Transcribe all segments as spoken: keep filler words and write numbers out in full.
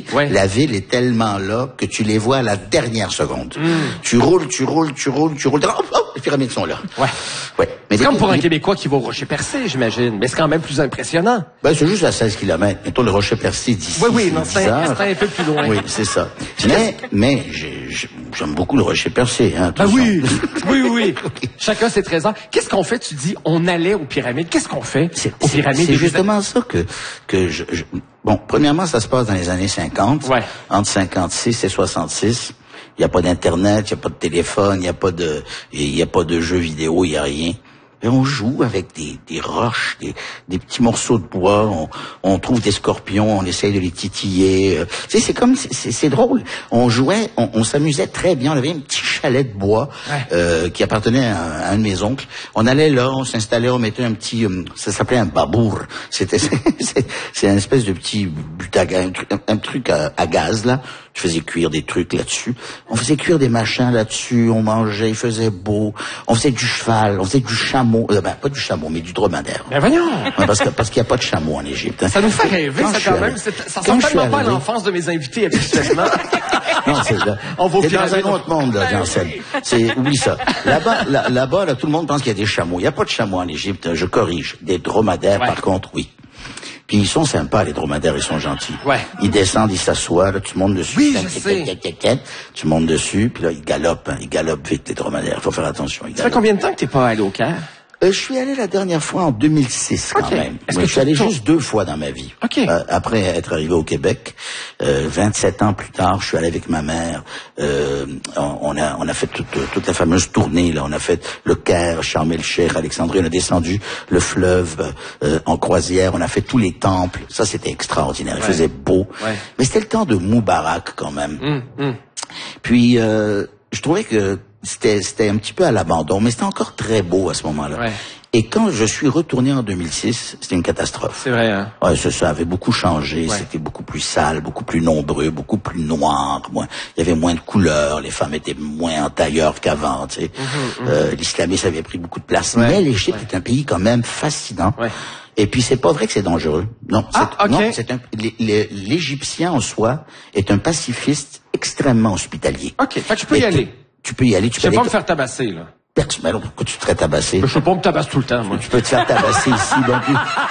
Ouais. La ville est tellement là que tu les vois à la dernière seconde. Mm. Tu roules, tu roules, tu roules, tu roules. Oh, oh, les pyramides sont là. Ouais. Ouais. Mais c'est comme pour un les... Québécois qui va au Rocher-Percé, j'imagine. Mais c'est quand même plus impressionnant. Ben, c'est juste à seize kilomètres. Mettons le Rocher-Percé d'ici. Oui, oui, non, c'est un, un peu plus loin. Oui, c'est ça. Mais, mais, j'aime beaucoup le Rocher-Percé, hein. Ben oui. oui, oui, oui. Chacun ses trésors. Qu'est-ce qu'on fait? Tu dis, on allait aux pyramides. Qu'est-ce qu'on fait aux pyramides? C'est justement ça que, que je, je, bon, premièrement, ça se passe dans les années cinquante. Ouais. Entre cinquante-six et soixante-six. Il n'y a pas d'Internet, il n'y a pas de téléphone, il n'y a pas de, il n'y a pas de jeux vidéo, il n'y a rien. Et on joue avec des, des roches, des, des petits morceaux de bois, on, on trouve des scorpions, on essaye de les titiller. Euh, tu sais, c'est comme, c'est, c'est drôle. On jouait, on, on s'amusait très bien. On avait un petit chalet de bois ouais. euh, qui appartenait à, à un de mes oncles. On allait là, on s'installait, on mettait un petit, euh, ça s'appelait un babour. C'était, c'est, c'est une espèce de petit but à gaz, un truc, un, un truc à, à gaz là. Je faisais cuire des trucs là-dessus. On faisait cuire des machins là-dessus. On mangeait, il faisait beau. On faisait du cheval, on faisait du chameau. Euh, ben, pas du chameau, mais du dromadaire. Ben voyons! Ouais, parce que, parce qu'il n'y a pas de chameau en Égypte. Hein. Ça nous fait rêver, quand ça, quand même. C'est, ça ressemble tellement pas à l'enfance de mes invités, habituellement. Non, c'est là. On va c'est dans un autre monde, là, Jean-Seb. C'est, oublie ça. Là-bas, là, là-bas, là, tout le monde pense qu'il y a des chameaux. Il n'y a pas de chameaux en Égypte. Je corrige. Des dromadaires, ouais. Par contre, oui. Puis ils sont sympas, les dromadaires, ils sont gentils. Ouais. Ils descendent, ils s'assoient, là, tu montes dessus. Oui, je sais. Tu montes dessus, puis là, ils galopent, hein, ils galopent vite, les dromadaires. Il faut faire attention. Ça fait combien de temps que t'es pas allé au Caire? Euh, je suis allé la dernière fois en deux mille six, quand okay. même. Est-ce oui, que je suis allé juste deux fois dans ma vie. Okay. Euh, après être arrivé au Québec, euh, vingt-sept ans plus tard, je suis allé avec ma mère. Euh, on, on a on a fait toute, toute la fameuse tournée là. On a fait le Caire, Sharm el-Sheikh, Alexandrie. On a descendu le fleuve euh, en croisière. On a fait tous les temples. Ça, c'était extraordinaire. Il ouais. faisait beau. Ouais. Mais c'était le temps de Moubarak quand même. Mmh, mmh. Puis euh, je trouvais que c'était c'était un petit peu à l'abandon, mais c'était encore très beau à ce moment-là. Ouais. Et quand je suis retourné en deux mille six, c'était une catastrophe. C'est vrai, hein? Ouais, ça, ça avait beaucoup changé. Ouais. C'était beaucoup plus sale, beaucoup plus nombreux, beaucoup plus noir. Moins, il y avait moins de couleurs. Les femmes étaient moins en tailleur qu'avant. Tu sais, mm-hmm, euh, mm-hmm. l'islamisme avait pris beaucoup de place. Ouais. Mais l'Égypte ouais. est un pays quand même fascinant. Ouais. Et puis c'est pas vrai que c'est dangereux. Non, ah, c'est, okay. non, c'est un. L'Égyptien en soi est un pacifiste extrêmement hospitalier. Ok, fait que tu peux y aller. Tu peux y aller. Tu peux peux pas me faire tabasser là. Mais alors, pourquoi tu te ferais tabasser? Je peux pas me tabasser tout le temps, moi. Tu peux te faire tabasser ici, donc.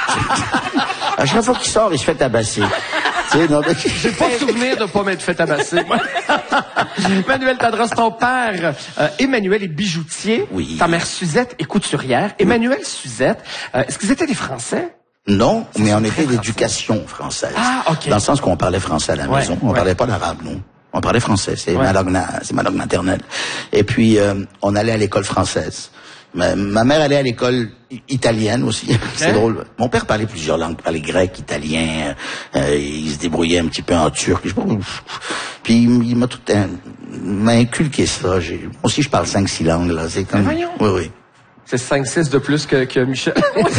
À chaque fois qu'il sort, il se fait tabasser. Tu sais, non, mais... J'ai pas souvenir de pas m'être fait tabasser, moi. Manuel Tadros, ton père, euh, Emmanuel est bijoutier. Oui. Ta mère Suzette est couturière. Oui. Emmanuel, Suzette, euh, est-ce qu'ils étaient des Français? Non, ça mais on était d'éducation française. Ah, ok. Dans le sens qu'on parlait français à la ouais, maison. On ouais. parlait pas l'arabe, non. On parlait français, c'est ouais. ma langue, c'est ma langue maternelle. Et puis euh, on allait à l'école française. Ma, ma mère allait à l'école italienne aussi. Okay. C'est drôle. Mon père parlait plusieurs langues, il parlait grec, italien. Euh, il se débrouillait un petit peu en turc. Puis il m'a tout un, m'a inculqué ça. J'ai, moi aussi je parle cinq, six langues là. C'est comme. Oui, oui. C'est cinq six de plus que, que Michel.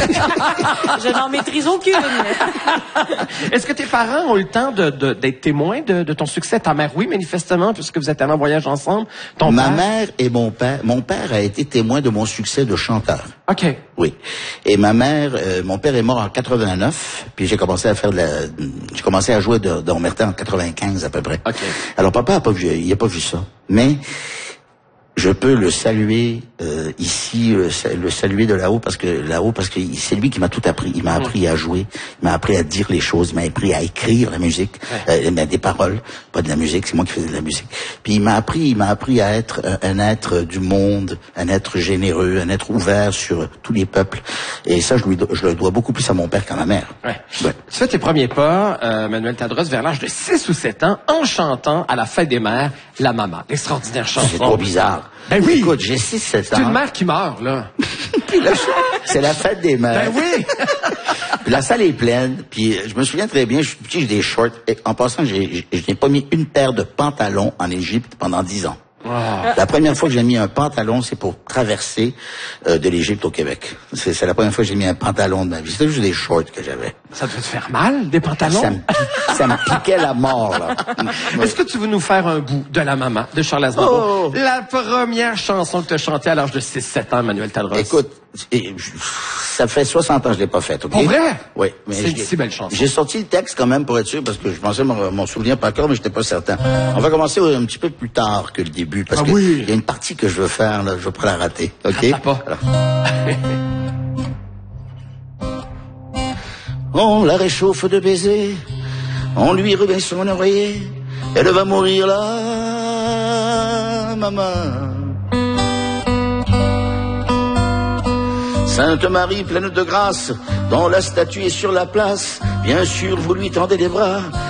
Je n'en maîtrise aucune. Est-ce que tes parents ont eu le temps de, de, d'être témoins de, de ton succès? Ta mère, oui, manifestement, puisque vous êtes allés en voyage ensemble. Ton Ma père... mère et mon père. Mon père a été témoin de mon succès de chanteur. OK. Oui. Et ma mère, euh, mon père est mort en quatre-vingt-neuf, puis j'ai commencé à faire de la, j'ai commencé à jouer de, de Omerta en quatre-vingt-quinze à peu près. OK. Alors papa a pas vu, il a pas vu ça. Mais, je peux le saluer euh, ici, le, le saluer de là-haut parce que là-haut parce que c'est lui qui m'a tout appris. Il m'a appris à jouer, il m'a appris à dire les choses, il m'a appris à écrire la musique, ouais. euh, des paroles, pas de la musique, c'est moi qui faisais de la musique. Puis il m'a appris, il m'a appris à être un, un être du monde, un être généreux, un être ouvert sur tous les peuples. Et ça, je lui, je le dois beaucoup plus à mon père qu'à ma mère. Ouais. Ouais. Tu fais tes premiers pas, euh, Manuel Tadros, vers l'âge de six ou sept ans, en chantant à la fête des mères, La Maman, l'extraordinaire chanson. C'est trop bizarre. Ben oui. Écoute, j'ai six sept ans. C'est une mère qui meurt, là. Puis là, c'est la fête des mères. Ben oui. Puis la salle est pleine. Puis je me souviens très bien, je suis petit, j'ai des shorts. Et en passant, j'ai, je n'ai pas mis une paire de pantalons en Égypte pendant dix ans. Wow. La première fois que j'ai mis un pantalon, c'est pour traverser euh, de l'Égypte au Québec. C'est, c'est la première fois que j'ai mis un pantalon de ma vie. C'était juste des shorts que j'avais. Ça devait te faire mal, des pantalons? Ça me, ça me piquait la mort, là. Ouais. Est-ce que tu veux nous faire un bout de La Maman de Charles Aznavour? Oh. La première chanson que tu as chantée à l'âge de six sept ans, Manuel Tadros. Écoute, ça fait soixante ans que je l'ai pas faite, ok? Pour vrai? Oui. mais C'est une j'ai- si belle chanson. J'ai sorti le texte quand même pour être sûr, parce que je pensais m'en m'en souvenir par cœur, mais j'étais pas certain. On va commencer un petit peu plus tard que le début, parce Ah que oui. il y a une partie que je veux faire, là, je veux pas la rater, ok? Rate-la pas. Alors. On la réchauffe de baisers, on lui remet son oreiller, elle va mourir là, maman. Sainte Marie pleine de grâce, dont la statue est sur la place, bien sûr vous lui tendez les bras,